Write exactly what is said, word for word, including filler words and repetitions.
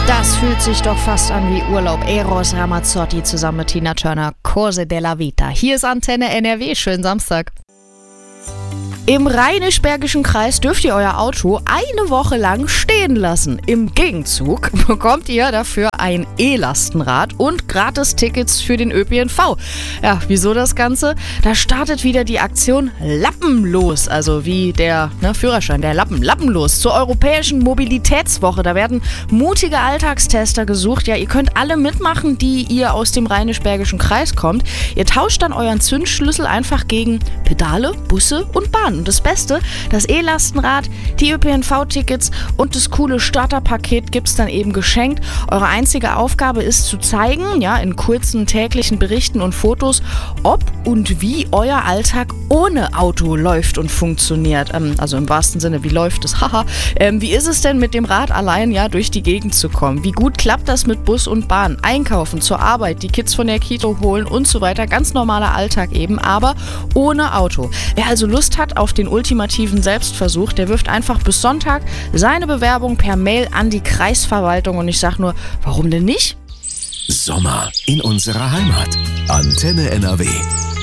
Das fühlt sich doch fast an wie Urlaub. Eros Ramazzotti zusammen mit Tina Turner, Corse della Vita. Hier ist Antenne N R W, schönen Samstag. Im Rheinisch-Bergischen Kreis dürft ihr euer Auto eine Woche lang stehen lassen. Im Gegenzug bekommt ihr dafür ein E-Lastenrad und Gratis-Tickets für den Ö P N V. Ja, wieso das Ganze? Da startet wieder die Aktion Lappenlos, also wie der ne, Führerschein, der Lappen, Lappenlos zur Europäischen Mobilitätswoche. Da werden mutige Alltagstester gesucht. Ja, ihr könnt alle mitmachen, die ihr aus dem Rheinisch-Bergischen Kreis kommt. Ihr tauscht dann euren Zündschlüssel einfach gegen Pedale, Busse und Bahnen. Und das Beste, das E-Lastenrad, die Ö P N V-Tickets und das coole Starterpaket gibt's dann eben geschenkt. Eure einzige Aufgabe ist zu zeigen, ja, in kurzen täglichen Berichten und Fotos, ob und wie euer Alltag ohne Auto läuft und funktioniert. Ähm, also im wahrsten Sinne, wie läuft es? Haha. ähm, wie ist es denn mit dem Rad allein, ja, durch die Gegend zu kommen? Wie gut klappt das mit Bus und Bahn? Einkaufen, zur Arbeit, die Kids von der Kita holen und so weiter. Ganz normaler Alltag eben, aber ohne Auto. Wer also Lust hat auf den ultimativen Selbstversuch, der wirft einfach bis Sonntag seine Bewerbung per Mail an die Kreisverwaltung und ich sag nur, warum denn nicht? Sommer in unserer Heimat. Antenne N R W.